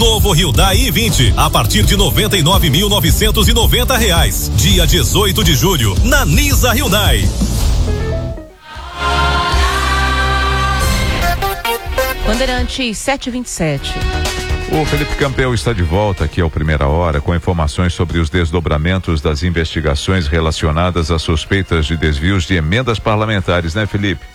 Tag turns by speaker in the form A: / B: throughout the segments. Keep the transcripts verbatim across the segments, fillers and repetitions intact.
A: Novo Hyundai i vinte a partir de noventa e nove mil novecentos e noventa reais. Dia dezoito de julho na Nisa Hyundai.
B: Bandeirantes sete e vinte e sete.
C: O Felipe Campbell está de volta aqui ao Primeira Hora com informações sobre os desdobramentos das investigações relacionadas às suspeitas de desvios de emendas parlamentares, né, Felipe?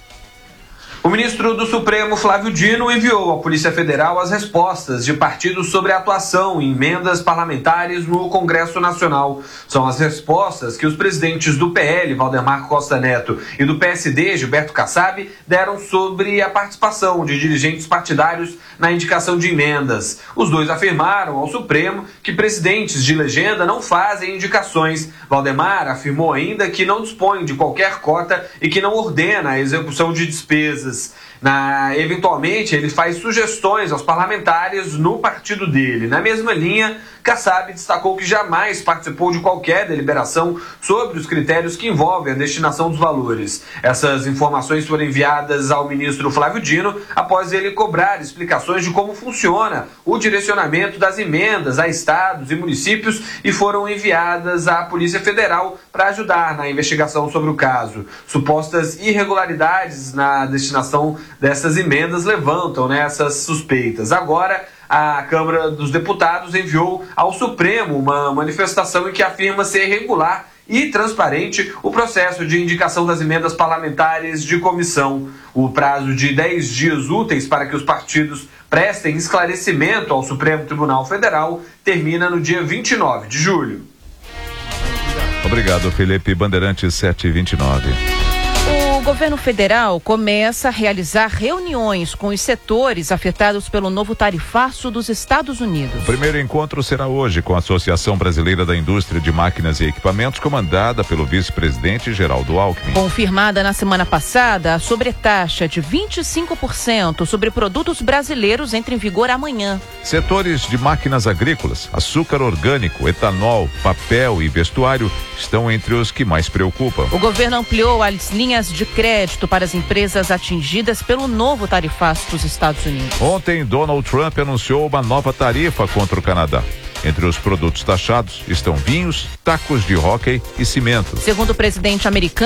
D: O ministro do Supremo, Flávio Dino, enviou à Polícia Federal as respostas de partidos sobre a atuação em emendas parlamentares no Congresso Nacional. São as respostas que os presidentes do P L, Valdemar Costa Neto, e do P S D, Gilberto Kassab, deram sobre a participação de dirigentes partidários na indicação de emendas. Os dois afirmaram ao Supremo que presidentes de legenda não fazem indicações. Valdemar afirmou ainda que não dispõe de qualquer cota e que não ordena a execução de despesas. Na, eventualmente, ele faz sugestões aos parlamentares no partido dele. Na mesma linha, Kassab destacou que jamais participou de qualquer deliberação sobre os critérios que envolvem a destinação dos valores. Essas informações foram enviadas ao ministro Flávio Dino após ele cobrar explicações de como funciona o direcionamento das emendas a estados e municípios e foram enviadas à Polícia Federal para ajudar na investigação sobre o caso. Supostas irregularidades na destinação dessas emendas levantam, né, essas suspeitas. Agora, a Câmara dos Deputados enviou ao Supremo uma manifestação em que afirma ser regular e transparente o processo de indicação das emendas parlamentares de comissão. O prazo de dez dias úteis para que os partidos prestem esclarecimento ao Supremo Tribunal Federal termina no dia vinte e nove de julho.
C: Obrigado, Felipe. Bandeirantes sete e vinte e nove.
B: O governo federal começa a realizar reuniões com os setores afetados pelo novo tarifaço dos Estados Unidos.
C: O primeiro encontro será hoje com a Associação Brasileira da Indústria de Máquinas e Equipamentos, comandada pelo vice-presidente Geraldo Alckmin.
B: Confirmada na semana passada, a sobretaxa de vinte e cinco por cento sobre produtos brasileiros entra em vigor amanhã.
C: Setores de máquinas agrícolas, açúcar orgânico, etanol, papel e vestuário estão entre os que mais preocupam.
B: O governo ampliou as linhas de crédito para as empresas atingidas pelo novo tarifaço dos Estados Unidos.
C: Ontem, Donald Trump anunciou uma nova tarifa contra o Canadá. Entre os produtos taxados estão vinhos, tacos de hóquei e cimento.
B: Segundo o presidente americano,